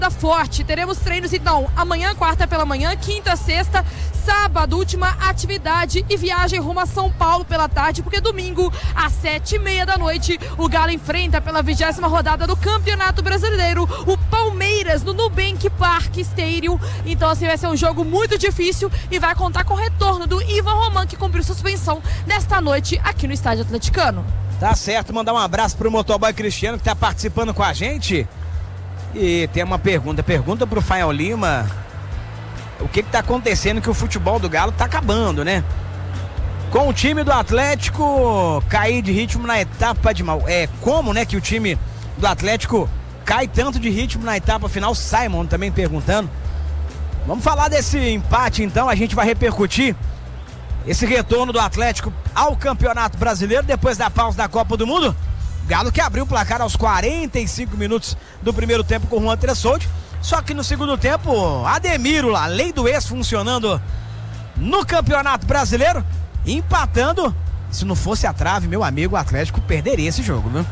forte. Teremos treinos então amanhã, quarta pela manhã, quinta, sexta, sábado, última atividade e viagem rumo a São Paulo pela tarde, porque domingo às 7h30 da noite o Galo enfrenta pela 20ª rodada do Campeonato Brasileiro o Palmeiras no Nubank Park Stadium. Então assim vai ser um jogo muito difícil e vai contar com o retorno do Ivan Roman, que cumpriu suspensão nesta noite aqui no Estádio Atleticano. Tá certo, mandar um abraço pro motoboy Cristiano que tá participando com a gente. E tem uma pergunta pro Fael Lima. O que tá acontecendo que o futebol do Galo tá acabando, né? Com o time do Atlético cair de ritmo na etapa de mal. Como, né, que o time do Atlético cai tanto de ritmo na etapa final? Simon também perguntando. Vamos falar desse empate então, a gente vai repercutir esse retorno do Atlético ao Campeonato Brasileiro depois da pausa da Copa do Mundo. Galo que abriu o placar aos 45 minutos do primeiro tempo com o Juan Tressoldi. Só que no segundo tempo, Ademiro, a lei do ex funcionando no Campeonato Brasileiro, empatando. Se não fosse a trave, meu amigo, o Atlético perderia esse jogo, viu?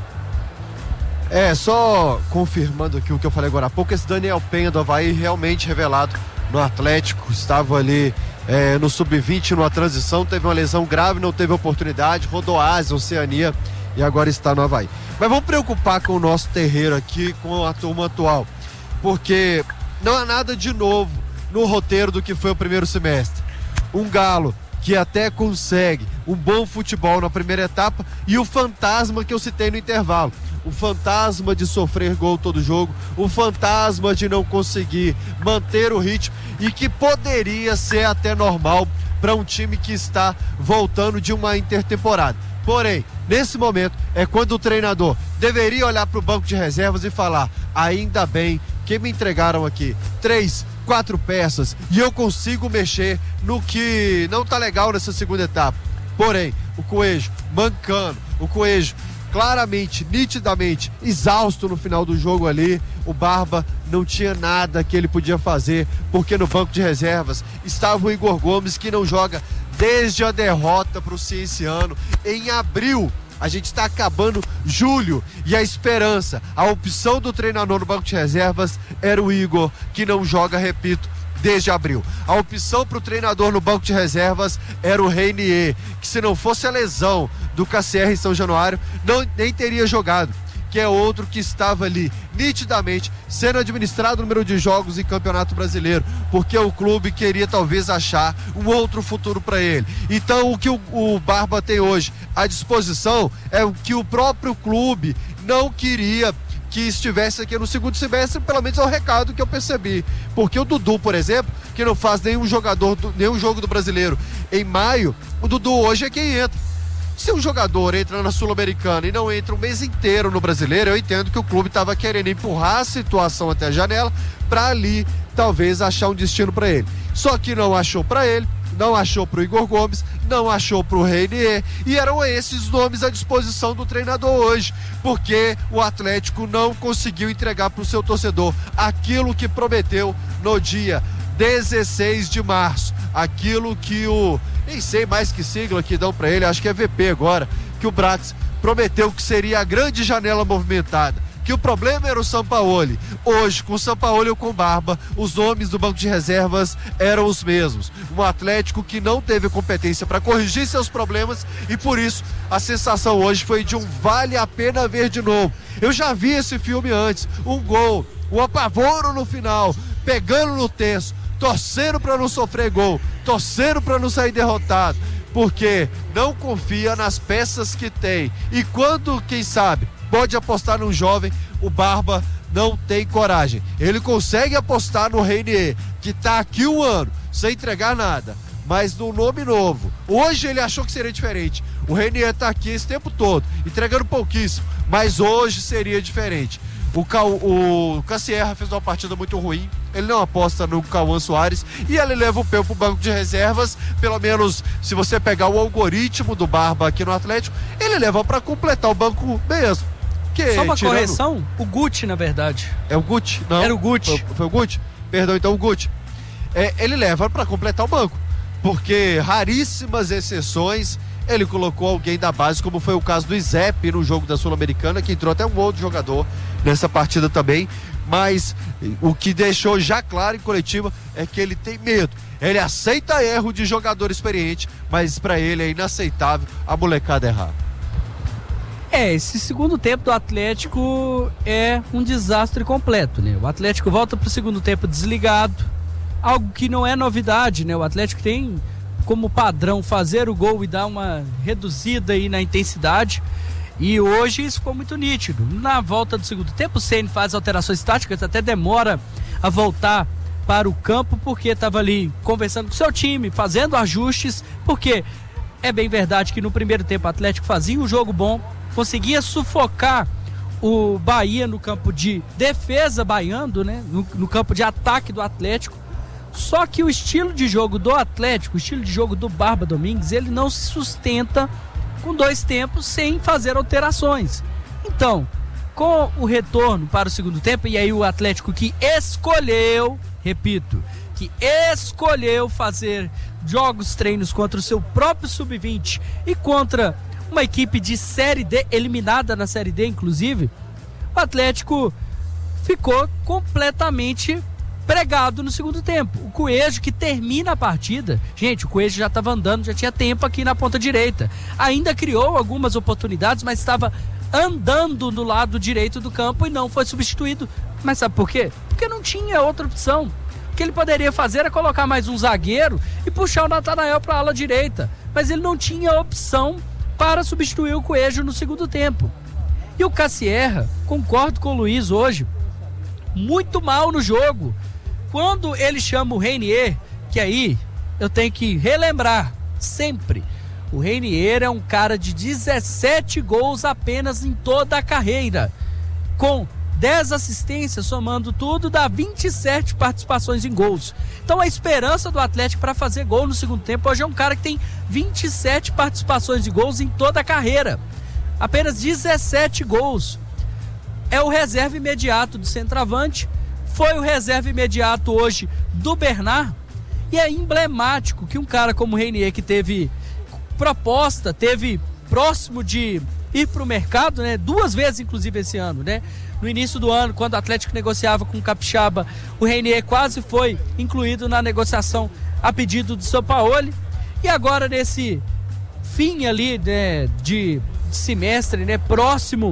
Só confirmando aqui o que eu falei agora há pouco, esse Daniel Penha do Avaí realmente revelado no Atlético, estava ali no Sub-20, numa transição, teve uma lesão grave, não teve oportunidade, rodou a Ásia, Oceania e agora está no Avaí. Mas vamos preocupar com o nosso terreiro aqui, com a turma atual, porque não há nada de novo no roteiro do que foi o primeiro semestre. Um Galo que até consegue um bom futebol na primeira etapa e o fantasma que eu citei no intervalo. O fantasma de sofrer gol todo jogo, o fantasma de não conseguir manter o ritmo e que poderia ser até normal para um time que está voltando de uma intertemporada. Porém, nesse momento é quando o treinador deveria olhar para o banco de reservas e falar: ainda bem que me entregaram aqui 3, 4 peças e eu consigo mexer no que não tá legal nessa segunda etapa. Porém, o Coelho mancando, o Coelho claramente, nitidamente exausto no final do jogo ali, o Barba não tinha nada que ele podia fazer, porque no banco de reservas estava o Igor Gomes, que não joga desde a derrota para o Cienciano em abril. A gente está acabando julho e a esperança, a opção do treinador no banco de reservas era o Igor, que não joga, repito, desde abril. A opção para o treinador no banco de reservas era o Reinier, que se não fosse a lesão do KCR em São Januário, nem teria jogado, que é outro que estava ali nitidamente sendo administrado o número de jogos em Campeonato Brasileiro, porque o clube queria talvez achar um outro futuro para ele. Então o que o Barba tem hoje à disposição é o que o próprio clube não queria que estivesse aqui no segundo semestre, pelo menos é o recado que eu percebi, porque o Dudu, por exemplo, que não faz nenhum jogo do Brasileiro em maio, o Dudu hoje é quem entra. Se um jogador entra na Sul-Americana e não entra um mês inteiro no Brasileiro, eu entendo que o clube estava querendo empurrar a situação até a janela para ali talvez achar um destino para ele. Só que não achou para ele, não achou para o Igor Gomes, não achou para o Reinier, e eram esses nomes à disposição do treinador hoje, porque o Atlético não conseguiu entregar para o seu torcedor aquilo que prometeu no dia 16 de março, aquilo que nem sei mais que sigla que dão para ele, acho que é VP agora, que o Brax prometeu que seria a grande janela movimentada, que o problema era o Sampaoli. Hoje, com o Sampaoli ou com Barba, os nomes do banco de reservas eram os mesmos. Um Atlético que não teve competência para corrigir seus problemas e por isso a sensação hoje foi de um vale a pena ver de novo. Eu já vi esse filme antes, um gol, um apavoro no final, pegando no tenso, torcendo para não sofrer gol, torcendo para não sair derrotado, porque não confia nas peças que tem. E quando, quem sabe, pode apostar num jovem, o Barba não tem coragem. Ele consegue apostar no Reinier, que está aqui um ano, sem entregar nada, mas no nome novo. Hoje ele achou que seria diferente. O Reinier está aqui esse tempo todo, entregando pouquíssimo, mas hoje seria diferente. O Cassierra fez uma partida muito ruim, ele não aposta no Cauã Soares e ele leva o Peu pro banco de reservas. Pelo menos se você pegar o algoritmo do Barba aqui no Atlético, ele leva para completar o banco mesmo. Só uma correção, o Guti na verdade. É o Guti? Não. Era o Guti. Foi o Guti? Perdão, então o Guti. Ele leva para completar o banco, porque raríssimas exceções ele colocou alguém da base, como foi o caso do Izep no jogo da Sul-Americana, que entrou até um outro jogador nessa partida também, mas o que deixou já claro em coletiva é que ele tem medo. Ele aceita erro de jogador experiente, mas para ele é inaceitável a molecada errar. Esse segundo tempo do Atlético é um desastre completo, né? O Atlético volta pro segundo tempo desligado, algo que não é novidade, né? O Atlético tem como padrão fazer o gol e dar uma reduzida aí na intensidade, e hoje isso ficou muito nítido. Na volta do segundo tempo, o Ceni faz alterações táticas, até demora a voltar para o campo, porque estava ali conversando com o seu time, fazendo ajustes, porque é bem verdade que no primeiro tempo o Atlético fazia um jogo bom, conseguia sufocar o Bahia no campo de defesa baiano, né? No campo de ataque do Atlético. Só que o estilo de jogo do Atlético, o estilo de jogo do Barba Domingues, ele não se sustenta com dois tempos sem fazer alterações. Então, com o retorno para o segundo tempo, e aí o Atlético que escolheu, repito, que escolheu fazer treinos contra o seu próprio Sub-20 e contra uma equipe de Série D, eliminada na Série D inclusive, o Atlético ficou completamente pregado no segundo tempo. O Coelho, que termina a partida, gente, o Coelho já estava andando, já tinha tempo aqui na ponta direita, ainda criou algumas oportunidades, mas estava andando do lado direito do campo e não foi substituído. Mas sabe por quê? Porque não tinha outra opção. O que ele poderia fazer era colocar mais um zagueiro e puxar o Natanael para a ala direita, mas ele não tinha opção para substituir o Coelho no segundo tempo. E o Cassierra, concordo com o Luiz hoje, muito mal no jogo. Quando ele chama o Reinier, que aí eu tenho que relembrar sempre, o Reinier é um cara de 17 gols apenas em toda a carreira, com 10 assistências, somando tudo, dá 27 participações em gols. Então a esperança do Atlético para fazer gol no segundo tempo hoje é um cara que tem 27 participações de gols em toda a carreira, apenas 17 gols. É o reserva imediato do centroavante, foi o reserva imediato hoje do Bernard, e é emblemático que um cara como o Reinier, que teve proposta, teve próximo de ir para o mercado, né? 2 vezes inclusive esse ano, né? No início do ano, quando o Atlético negociava com o Capixaba, o Reinier quase foi incluído na negociação a pedido do Sampaoli, e agora nesse fim ali, né, de semestre, né, próximo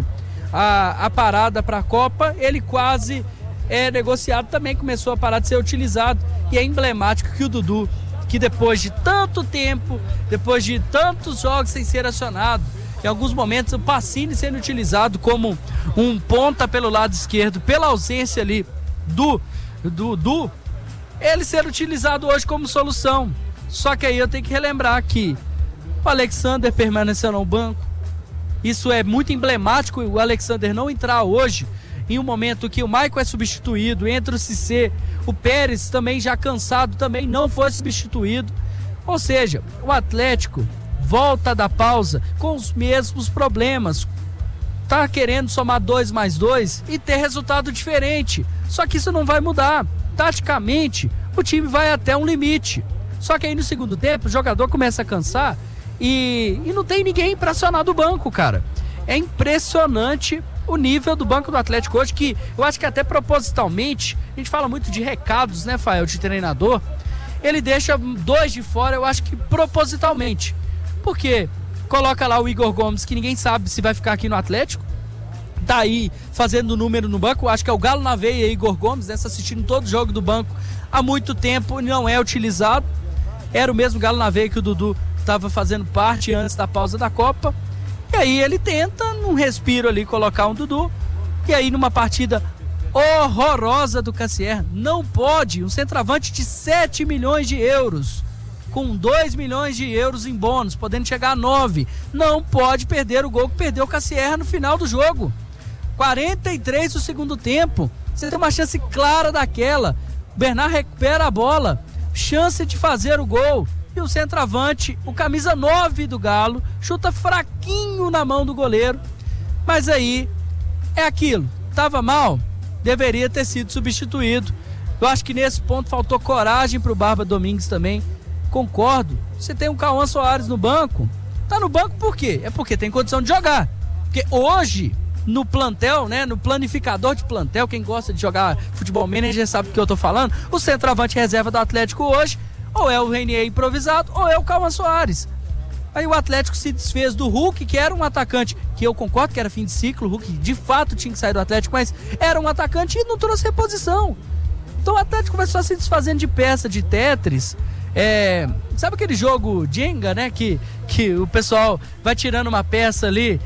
a parada para a Copa, ele quase é negociado também, começou a parar de ser utilizado, e é emblemático que o Dudu, que depois de tanto tempo, depois de tantos jogos sem ser acionado, em alguns momentos o Pacini sendo utilizado como um ponta pelo lado esquerdo, pela ausência ali do Dudu, ele ser utilizado hoje como solução. Só que aí eu tenho que relembrar que o Alexander permaneceu no banco. Isso é muito emblemático, o Alexander não entrar hoje, em um momento que o Maicon é substituído, entra o Cissé, o Pérez também já cansado, também não foi substituído. Ou seja, o Atlético volta da pausa com os mesmos problemas. Tá querendo somar 2 mais 2 e ter resultado diferente. Só que isso não vai mudar. Taticamente, o time vai até um limite. Só que aí no segundo tempo, o jogador começa a cansar e não tem ninguém para acionar do banco, cara. É impressionante o nível do banco do Atlético hoje, que eu acho que até propositalmente, a gente fala muito de recados, né, Fael, de treinador, ele deixa 2 de fora, eu acho que propositalmente, porque coloca lá o Igor Gomes, que ninguém sabe se vai ficar aqui no Atlético, tá aí fazendo número no banco, eu acho que é o Galo na veia, Igor Gomes, nessa assistindo todo o jogo do banco há muito tempo, não é utilizado, era o mesmo Galo na veia que o Dudu estava fazendo parte antes da pausa da Copa. E aí ele tenta, num respiro ali, colocar um Dudu. E aí numa partida horrorosa do Cassier, não pode, um centroavante de 7 milhões de euros, com 2 milhões de euros em bônus, podendo chegar a 9, não pode perder o gol que perdeu o Cassier no final do jogo. 43 do segundo tempo, você tem uma chance clara daquela, o Bernard recupera a bola, chance de fazer o gol. E o centroavante, o camisa 9 do Galo, chuta fraquinho na mão do goleiro. Mas aí, é aquilo. Tava mal, deveria ter sido substituído. Eu acho que nesse ponto faltou coragem pro Barba Domingues também. Concordo. Você tem um Cauã Soares no banco. Tá no banco por quê? É porque tem condição de jogar. Porque hoje, no plantel, né, no planificador de plantel, quem gosta de jogar futebol manager sabe do que eu tô falando, o centroavante reserva do Atlético hoje, ou é o Renier improvisado, ou é o Calma Soares. Aí o Atlético se desfez do Hulk, que era um atacante, que eu concordo que era fim de ciclo, o Hulk de fato tinha que sair do Atlético, mas era um atacante e não trouxe reposição. Então o Atlético vai só se desfazendo de peça, de Tetris. Sabe aquele jogo Jenga, né, que o pessoal vai tirando uma peça ali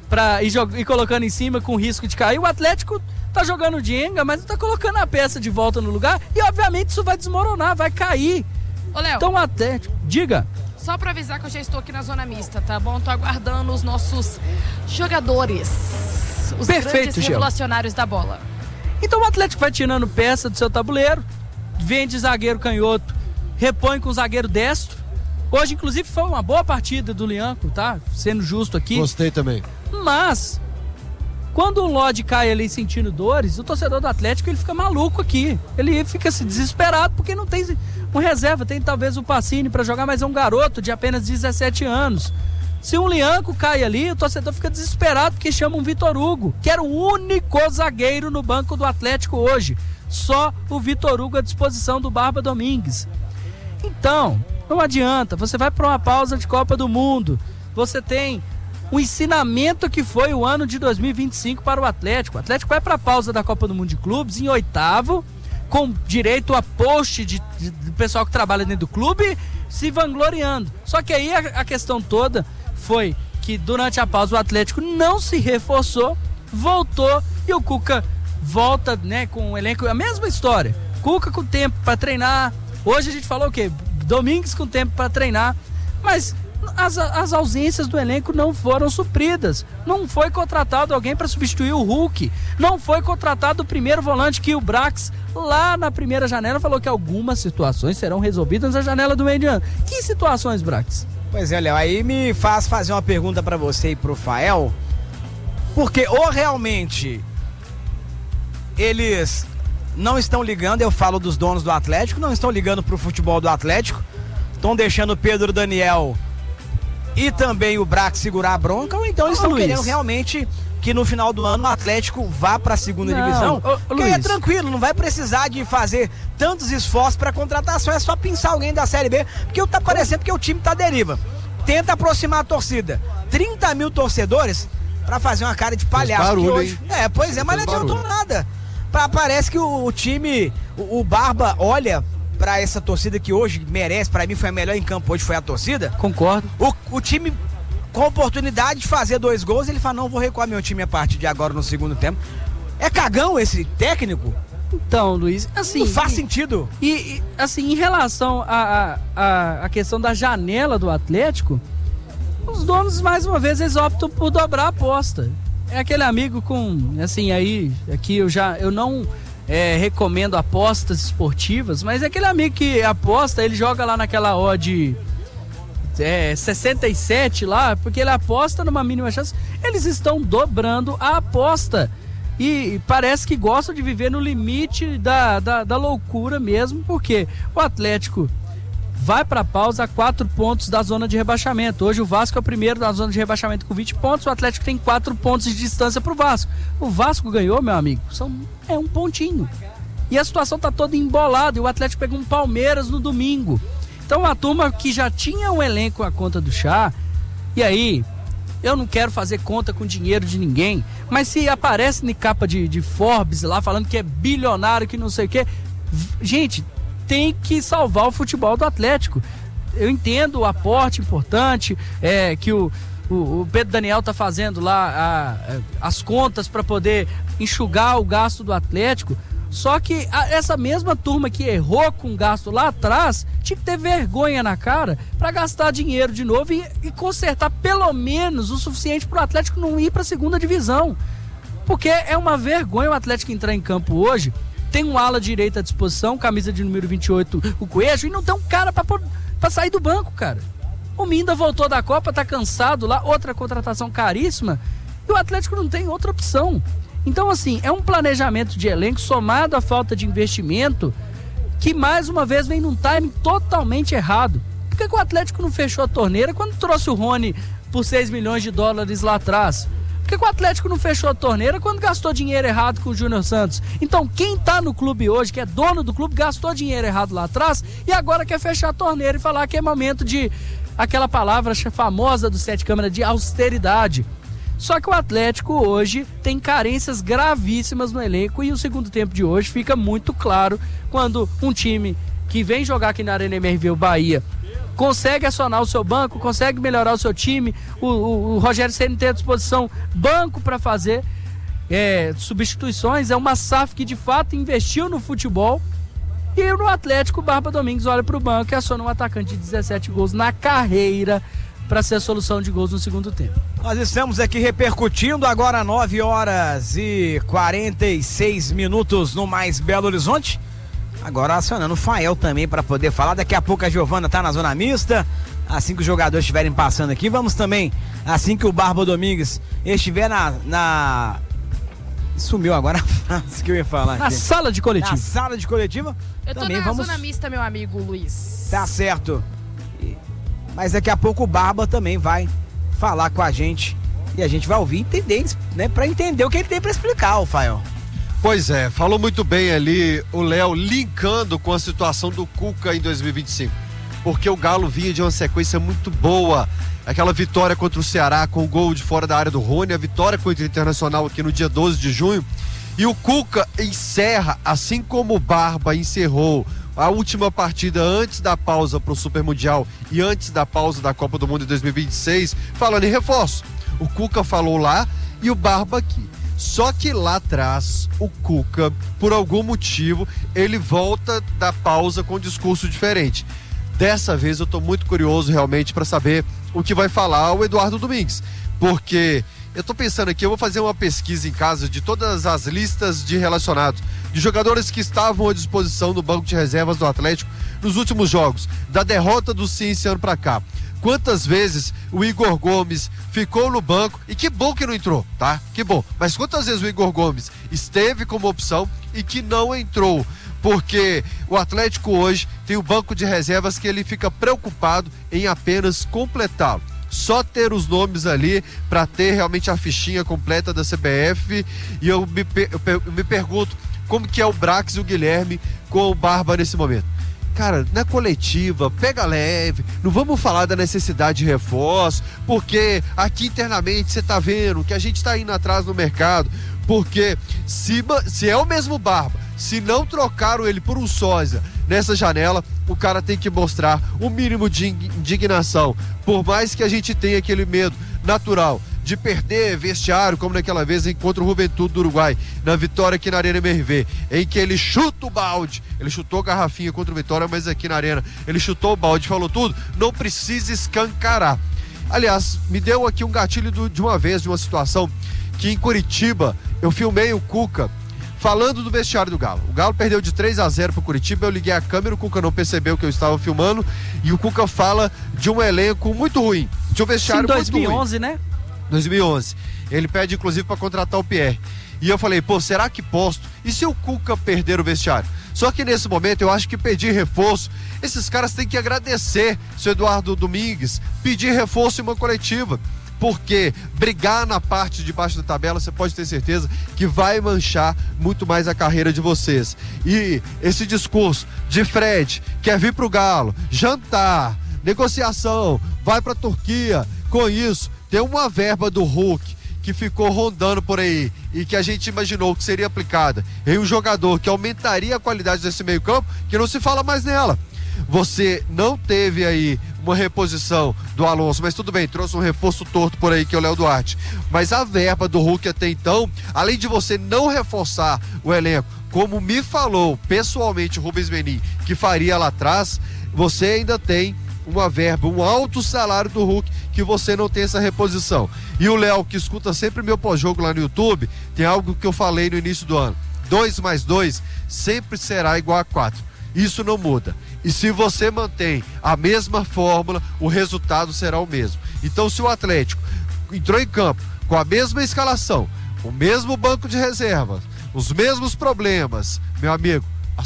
e colocando em cima com risco de cair? O Atlético tá jogando Jenga, mas não tá colocando a peça de volta no lugar e obviamente isso vai desmoronar, vai cair. Ô, Léo, então o Atlético, diga. Só pra avisar que eu já estou aqui na zona mista, tá bom? Tô aguardando os nossos jogadores, os grandes revolucionários da bola. Então o Atlético vai tirando peça do seu tabuleiro, vende zagueiro canhoto, repõe com zagueiro destro. Hoje, inclusive, foi uma boa partida do Lianco, tá? Sendo justo aqui. Gostei também. Mas, quando o Lodi cai ali sentindo dores, o torcedor do Atlético ele fica maluco aqui. Ele fica se desesperado porque não tem um reserva. Tem talvez o Pacini para jogar, mas é um garoto de apenas 17 anos. Se um Lianco cai ali, o torcedor fica desesperado porque chama um Vitor Hugo, que era o único zagueiro no banco do Atlético hoje. Só o Vitor Hugo à disposição do Barba Domingues. Então, não adianta, você vai para uma pausa de Copa do Mundo, você tem um ensinamento que foi o ano de 2025 para o Atlético. O Atlético vai para a pausa da Copa do Mundo de Clubes em 8º, com direito a post do pessoal que trabalha dentro do clube, se vangloriando. Só que aí a questão toda foi que durante a pausa o Atlético não se reforçou, voltou e o Cuca volta, né, com o elenco, a mesma história. Cuca com tempo para treinar. Hoje a gente falou o quê? Domingues com tempo para treinar, mas as ausências do elenco não foram supridas. Não foi contratado alguém para substituir o Hulk. Não foi contratado o primeiro volante, que o Brax, lá na primeira janela, falou que algumas situações serão resolvidas na janela do meio de ano. Que situações, Brax? Pois é, Léo, aí me faz fazer uma pergunta para você e pro Fael, porque ou realmente eles não estão ligando, eu falo dos donos do Atlético, não estão ligando pro futebol do Atlético, estão deixando o Pedro Daniel e também o Brax segurar a bronca, ou então eles estão querendo realmente que no final do ano o Atlético vá para a segunda divisão, porque aí é tranquilo, não vai precisar de fazer tantos esforços para contratação, é só pensar alguém da Série B, porque tá parecendo que o time tá à deriva. Tenta aproximar a torcida, 30 mil torcedores para fazer uma cara de palhaço. Barulho, hoje, pois é, mas não adiantou nada. Parece que o time, o Barba olha pra essa torcida que hoje merece, pra mim foi a melhor em campo hoje, foi a torcida. Concordo. O time com a oportunidade de fazer 2 gols, ele fala, não, vou recuar meu time a partir de agora no segundo tempo. É cagão esse técnico? Então, Luiz, assim... Não faz sentido. E assim, em relação à questão da janela do Atlético, os donos, mais uma vez, eles optam por dobrar a aposta. É aquele amigo com, assim, aí, aqui eu não recomendo apostas esportivas, mas é aquele amigo que aposta, ele joga lá naquela odd 67 lá, porque ele aposta numa mínima chance, eles estão dobrando a aposta. E parece que gostam de viver no limite da loucura mesmo, porque o Atlético vai para a pausa a 4 pontos da zona de rebaixamento. Hoje o Vasco é o primeiro da zona de rebaixamento com 20 pontos, o Atlético tem 4 pontos de distância para o Vasco. O Vasco ganhou, meu amigo, é um pontinho. E a situação tá toda embolada, e o Atlético pegou um Palmeiras no domingo. Então a turma que já tinha um elenco à conta do chá, e aí, eu não quero fazer conta com dinheiro de ninguém, mas se aparece na capa de Forbes lá, falando que é bilionário, que não sei o quê, gente, tem que salvar o futebol do Atlético. Eu entendo o aporte importante que o Pedro Daniel tá fazendo lá as contas para poder enxugar o gasto do Atlético, só que essa mesma turma que errou com o gasto lá atrás tinha que ter vergonha na cara para gastar dinheiro de novo e consertar pelo menos o suficiente para o Atlético não ir para a segunda divisão, porque é uma vergonha o Atlético entrar em campo hoje. Tem um ala direita à disposição, camisa de número 28, o Coelho, e não tem um cara pra sair do banco, cara. O Minda voltou da Copa, tá cansado lá, outra contratação caríssima, e o Atlético não tem outra opção. Então, assim, é um planejamento de elenco somado à falta de investimento que, mais uma vez, vem num timing totalmente errado. Por que o Atlético não fechou a torneira quando trouxe o Rony por 6 milhões de dólares lá atrás? Por que o Atlético não fechou a torneira quando gastou dinheiro errado com o Júnior Santos? Então, quem tá no clube hoje, que é dono do clube, gastou dinheiro errado lá atrás e agora quer fechar a torneira e falar que é momento de, aquela palavra famosa do Sete Câmara, de austeridade. Só que o Atlético hoje tem carências gravíssimas no elenco e o segundo tempo de hoje fica muito claro quando um time que vem jogar aqui na Arena MRV, o Bahia, consegue acionar o seu banco, consegue melhorar o seu time, o Rogério Ceni tem à disposição banco para fazer substituições, é uma SAF que de fato investiu no futebol. E no Atlético, o Barba Domingues olha para o banco e aciona um atacante de 17 gols na carreira para ser a solução de gols no segundo tempo. Nós estamos aqui repercutindo agora 9 horas e 46 minutos no Mais Belo Horizonte. Agora acionando o Fael também para poder falar. Daqui a pouco a Giovana tá na zona mista. Assim que os jogadores estiverem passando aqui, vamos também, assim que o Barba Domingues estiver na... Sumiu agora a frase que eu ia falar aqui. Na sala de coletiva. Na sala de coletiva. Eu tô também na vamos... zona mista, meu amigo Luiz. Tá certo. Mas daqui a pouco o Barba também vai falar com a gente. E a gente vai ouvir e entender, né? Pra entender o que ele tem pra explicar, o Fael. Pois é, falou muito bem ali o Léo, linkando com a situação do Cuca em 2025. Porque o Galo vinha de uma sequência muito boa. Aquela vitória contra o Ceará com o gol de fora da área do Rony, a vitória contra o Internacional aqui no dia 12 de junho. E o Cuca encerra, assim como o Barba encerrou a última partida antes da pausa para o Super Mundial e antes da pausa da Copa do Mundo em 2026, falando em reforço. O Cuca falou lá e o Barba aqui. Só que lá atrás, o Cuca, por algum motivo, ele volta da pausa com um discurso diferente. Dessa vez eu tô muito curioso realmente para saber o que vai falar o Eduardo Domingues, porque eu tô pensando aqui, eu vou fazer uma pesquisa em casa de todas as listas de relacionados, de jogadores que estavam à disposição no banco de reservas do Atlético nos últimos jogos, da derrota do Sim esse ano pra cá. Quantas vezes o Igor Gomes ficou no banco, e que bom que não entrou, tá? Que bom. Mas quantas vezes o Igor Gomes esteve como opção e que não entrou? Porque o Atlético hoje tem o banco de reservas que ele fica preocupado em apenas completá-lo. Só ter os nomes ali para ter realmente a fichinha completa da CBF. E eu me pergunto como que é o Brax e o Guilherme com o Barba nesse momento. Cara, na coletiva, pega leve, não vamos falar da necessidade de reforço, porque aqui internamente você tá vendo que a gente tá indo atrás no mercado, porque se é o mesmo Barba, se não trocaram ele por um sósia nessa janela, o cara tem que mostrar o mínimo de indignação, por mais que a gente tenha aquele medo natural de perder vestiário, como naquela vez contra o Juventude do Uruguai, na vitória aqui na Arena MRV, em que ele chuta o balde, ele chutou a garrafinha contra o Vitória, mas aqui na Arena ele chutou o balde, falou tudo, não precisa escancarar. Aliás, me deu aqui um gatilho de uma vez, de uma situação que em Curitiba, eu filmei o Cuca falando do vestiário do Galo. O Galo perdeu de 3-0 pro Curitiba, eu liguei a câmera, o Cuca não percebeu que eu estava filmando, e o Cuca fala de um elenco muito ruim, de um vestiário muito ruim. 2011, né? 2011. Ele pede inclusive para contratar o Pierre. E eu falei, pô, será que posto? E se o Cuca perder o vestiário? Só que nesse momento eu acho que pedir reforço, esses caras têm que agradecer seu Eduardo Domingues, pedir reforço em uma coletiva. Porque brigar na parte de baixo da tabela, você pode ter certeza que vai manchar muito mais a carreira de vocês. E esse discurso de Fred, quer vir pro Galo, jantar, negociação, vai pra Turquia, com isso, tem uma verba do Hulk que ficou rondando por aí e que a gente imaginou que seria aplicada em um jogador que aumentaria a qualidade desse meio campo, que não se fala mais nela. Você não teve aí uma reposição do Alonso, mas tudo bem, trouxe um reforço torto por aí que é o Léo Duarte, mas a verba do Hulk até então, além de você não reforçar o elenco, como me falou pessoalmente o Rubens Menin que faria lá atrás, você ainda tem uma verba, um alto salário do Hulk, que você não tem essa reposição. E o Léo, que escuta sempre meu pós-jogo lá no YouTube, tem algo que eu falei no início do ano: 2 mais 2 sempre será igual a 4. Isso não muda. E se você mantém a mesma fórmula, o resultado será o mesmo. Então, se o Atlético entrou em campo com a mesma escalação, o mesmo banco de reservas, os mesmos problemas, meu amigo,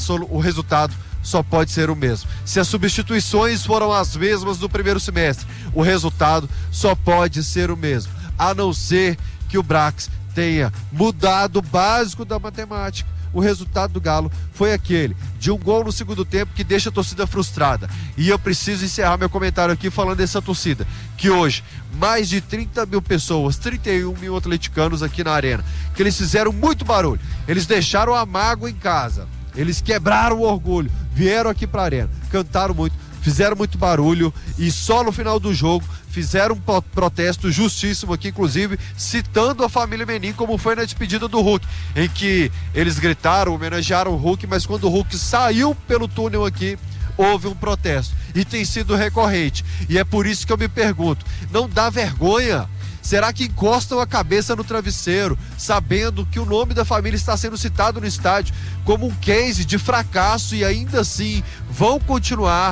o resultado só pode ser o mesmo. Se as substituições foram as mesmas do primeiro semestre, o resultado só pode ser o mesmo. A não ser que o Brax tenha mudado o básico da matemática. O resultado do Galo foi aquele, de um gol no segundo tempo que deixa a torcida frustrada. E eu preciso encerrar meu comentário aqui falando dessa torcida, que hoje, mais de 30 mil pessoas, 31 mil atleticanos aqui na arena, que eles fizeram muito barulho, eles deixaram a mágoa em casa, eles quebraram o orgulho, vieram aqui pra arena, cantaram muito, fizeram muito barulho e só no final do jogo fizeram um protesto justíssimo aqui, inclusive citando a família Menin, como foi na despedida do Hulk, em que eles gritaram, homenagearam o Hulk, mas quando o Hulk saiu pelo túnel aqui, houve um protesto e tem sido recorrente. E é por isso que eu me pergunto, não dá vergonha? Será que encostam a cabeça no travesseiro, sabendo que o nome da família está sendo citado no estádio como um case de fracasso e ainda assim vão continuar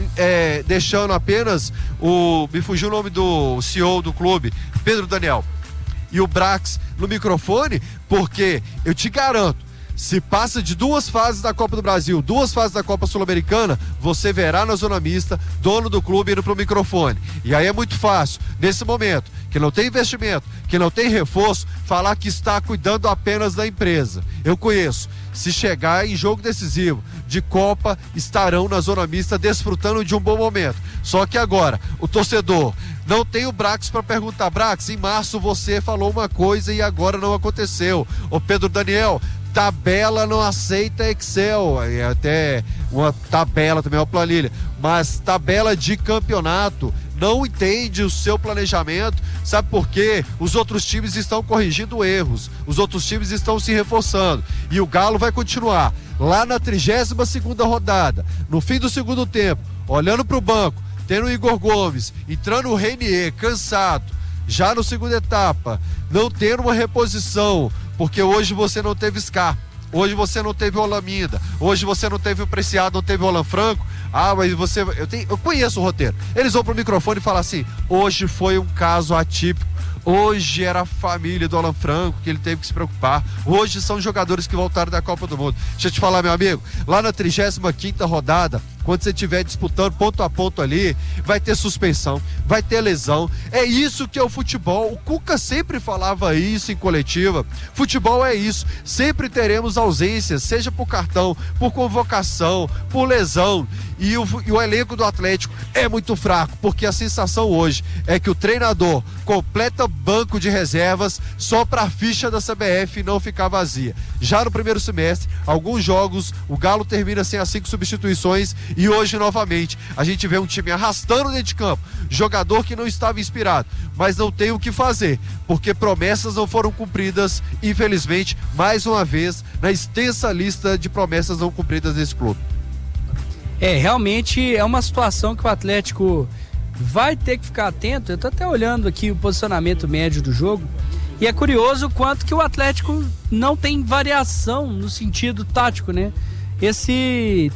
deixando apenas me fugiu o nome do CEO do clube, Pedro Daniel, e o Brax no microfone? Porque eu te garanto, se passa de 2 fases da Copa do Brasil, 2 fases da Copa Sul-Americana, você verá na zona mista, dono do clube indo pro microfone. E aí é muito fácil, nesse momento, que não tem investimento, que não tem reforço, falar que está cuidando apenas da empresa. Eu conheço. Se chegar em jogo decisivo de Copa, estarão na zona mista desfrutando de um bom momento. Só que agora, o torcedor não tem o Brax para perguntar: Brax, em março você falou uma coisa e agora não aconteceu. Ô Pedro Daniel, tabela não aceita Excel, é até uma tabela também, uma planilha, mas tabela de campeonato não entende o seu planejamento. Sabe por quê? Os outros times estão corrigindo erros, os outros times estão se reforçando e o Galo vai continuar lá na 32ª rodada, no fim do segundo tempo, olhando para o banco, tendo o Igor Gomes, entrando o Renier cansado já na segunda etapa, não tendo uma reposição, porque hoje você não teve Scar, hoje você não teve o Olaminda, hoje você não teve o Preciado, não teve o Alan Franco. Mas eu conheço o roteiro. Eles vão pro microfone e falam assim: hoje foi um caso atípico, hoje era a família do Alan Franco que ele teve que se preocupar, hoje são jogadores que voltaram da Copa do Mundo. Deixa eu te falar, meu amigo, lá na 35ª rodada, quando você estiver disputando ponto a ponto ali, vai ter suspensão, vai ter lesão. É isso que é o futebol. O Cuca sempre falava isso em coletiva. Futebol é isso. Sempre teremos ausências, seja por cartão, por convocação, por lesão. E o elenco do Atlético é muito fraco, porque a sensação hoje é que o treinador completa banco de reservas só para a ficha da CBF não ficar vazia. Já no primeiro semestre, alguns jogos, o Galo termina sem as 5 substituições. E hoje, novamente, a gente vê um time arrastando dentro de campo, jogador que não estava inspirado, mas não tem o que fazer, porque promessas não foram cumpridas, infelizmente, mais uma vez, na extensa lista de promessas não cumpridas desse clube. Realmente é uma situação que o Atlético vai ter que ficar atento. Eu tô até olhando aqui o posicionamento médio do jogo, e é curioso o quanto que o Atlético não tem variação no sentido tático, né? Esse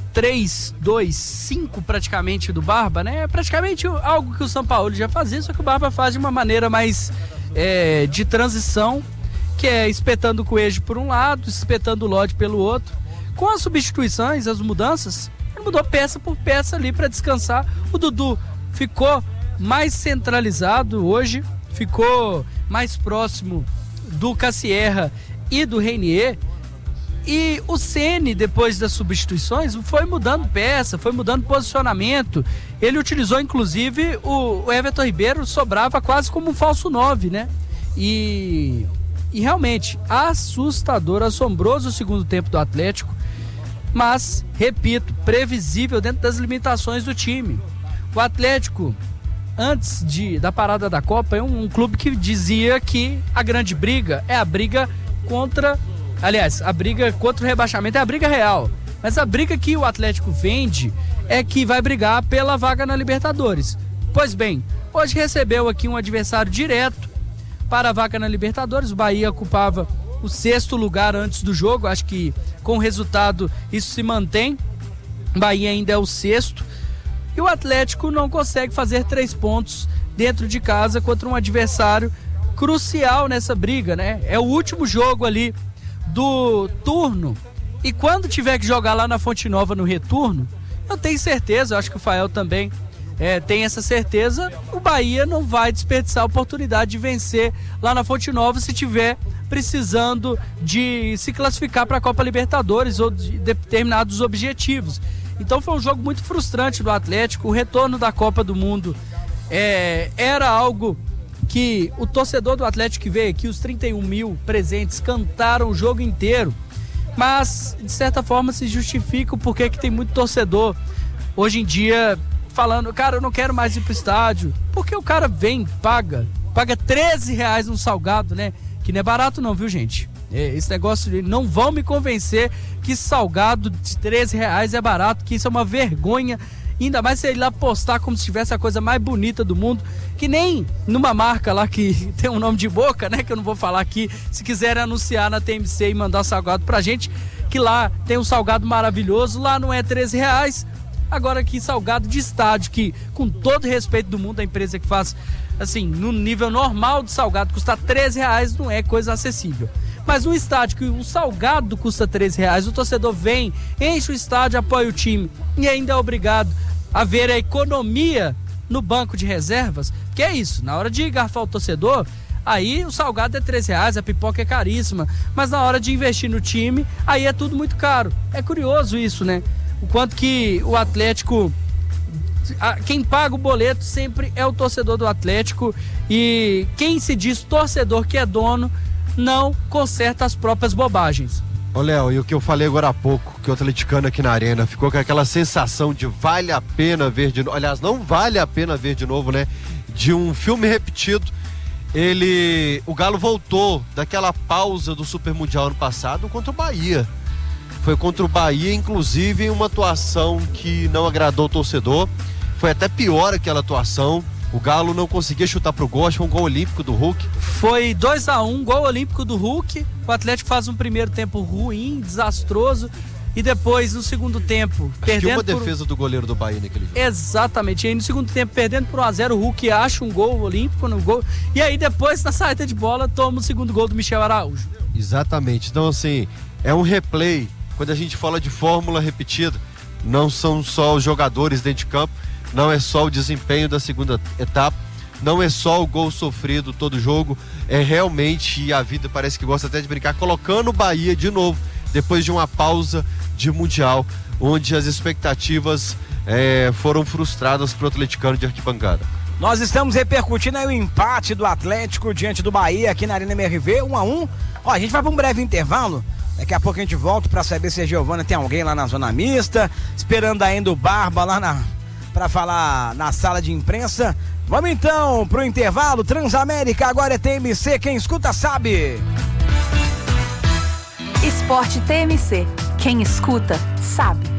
3-2-5 praticamente do Barba, né? É praticamente algo que o São Paulo já fazia, só que o Barba faz de uma maneira mais de transição, que é espetando o Coelho por um lado, espetando o Lodge pelo outro. Com as substituições, as mudanças, ele mudou peça por peça ali para descansar. O Dudu ficou mais centralizado hoje, ficou mais próximo do Cassierra e do Renier. E o Ceni, depois das substituições, foi mudando peça, foi mudando posicionamento. Ele utilizou, inclusive, o Everton Ribeiro sobrava quase como um falso 9, né? E realmente, assustador, assombroso o segundo tempo do Atlético. Mas, repito, previsível dentro das limitações do time. O Atlético, antes da parada da Copa, é um clube que dizia que a grande briga é a briga contra... Aliás, a briga contra o rebaixamento é a briga real. Mas a briga que o Atlético vende é que vai brigar pela vaga na Libertadores. Pois bem, hoje recebeu aqui um adversário direto para a vaga na Libertadores. O Bahia ocupava o 6º lugar antes do jogo. Acho que com o resultado isso se mantém. O Bahia ainda é o 6º. E o Atlético não consegue fazer 3 pontos dentro de casa contra um adversário crucial nessa briga, né? É o último jogo ali do turno, e quando tiver que jogar lá na Fonte Nova no retorno, eu tenho certeza, eu acho que o Fael também tem essa certeza, o Bahia não vai desperdiçar a oportunidade de vencer lá na Fonte Nova se tiver precisando de se classificar para a Copa Libertadores ou de determinados objetivos. Então foi um jogo muito frustrante do Atlético. O retorno da Copa do Mundo era algo que o torcedor do Atlético que veio aqui, os 31 mil presentes, cantaram o jogo inteiro, mas de certa forma se justifica o porquê que tem muito torcedor hoje em dia falando, cara, eu não quero mais ir pro estádio, porque o cara vem, paga R$13 no salgado, né? Que não é barato não, viu, gente? Esse negócio, não vão me convencer que salgado de R$13 é barato, que isso é uma vergonha, ainda mais se ele lá postar como se tivesse a coisa mais bonita do mundo, que nem numa marca lá que tem um nome de boca, né, que eu não vou falar aqui, se quiserem anunciar na TMC e mandar salgado pra gente, que lá tem um salgado maravilhoso, lá não é R$13, agora que salgado de estádio, que com todo respeito do mundo, a empresa que faz, assim, no nível normal de salgado, custa R$13, não é coisa acessível. Mas um estádio que o salgado custa R$13, o torcedor vem, enche o estádio, apoia o time e ainda é obrigado a ver a economia no banco de reservas, que é isso, na hora de garfar o torcedor, aí o salgado é R$13, a pipoca é caríssima, mas na hora de investir no time, aí é tudo muito caro. É curioso isso, né? O quanto que o Atlético, quem paga o boleto sempre é o torcedor do Atlético, e quem se diz torcedor que é dono não conserta as próprias bobagens. Ô Léo, e o que eu falei agora há pouco, que o atleticano aqui na arena ficou com aquela sensação de vale a pena ver de novo, aliás, não vale a pena ver de novo, né? De um filme repetido. O Galo voltou daquela pausa do Super Mundial ano passado contra o Bahia. Foi contra o Bahia, inclusive, em uma atuação que não agradou o torcedor. Foi até pior aquela atuação. O Galo não conseguia chutar pro gol, foi um gol olímpico do Hulk. Foi 2-1, gol olímpico do Hulk. O Atlético faz um primeiro tempo ruim, desastroso. E depois, no segundo tempo, perdendo uma defesa do goleiro do Bahia naquele jogo. Exatamente. E aí, no segundo tempo, perdendo por 1-0, o Hulk acha um gol olímpico no gol. E aí, depois, na saída de bola, toma o segundo gol do Michel Araújo. Exatamente. Então, assim, é um replay. Quando a gente fala de fórmula repetida, não são só os jogadores dentro de campo, não é só o desempenho da segunda etapa, não é só o gol sofrido todo jogo, é realmente, e a vida parece que gosta até de brincar, colocando o Bahia de novo, depois de uma pausa de Mundial, onde as expectativas foram frustradas para o atleticano de arquibancada. Nós estamos repercutindo aí o empate do Atlético diante do Bahia aqui na Arena MRV, 1-1. Ó, a gente vai para um breve intervalo. Daqui a pouco a gente volta para saber se a Giovana tem alguém lá na zona mista, esperando ainda o Barba lá para falar na sala de imprensa. Vamos então pro intervalo. Transamérica, agora é TMC, quem escuta sabe. Esporte TMC, quem escuta sabe.